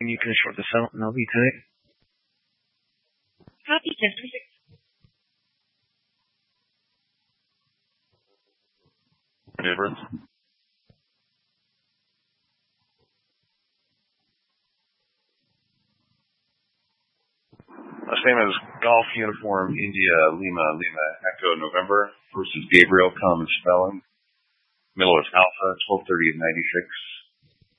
And you can short this out, and I'll be tight. Copy, 1036. Difference. Same as Golf Uniform India Lima Echo November versus Gabriel Common Spelling. Middle is Alpha 1230 at 96.